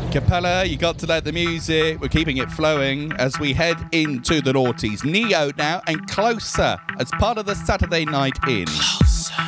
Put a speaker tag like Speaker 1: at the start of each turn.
Speaker 1: Capella, you got to let the music. We're keeping it flowing as we head into the noughties. Neo now and Closer as part of the Saturday Night In.
Speaker 2: Closer.